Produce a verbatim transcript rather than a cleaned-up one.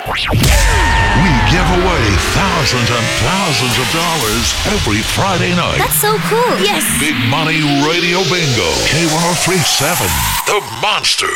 We give away thousands and thousands of dollars every Friday night. That's so cool. Yes. Big Money Radio Bingo. K one oh three point seven. The Monster.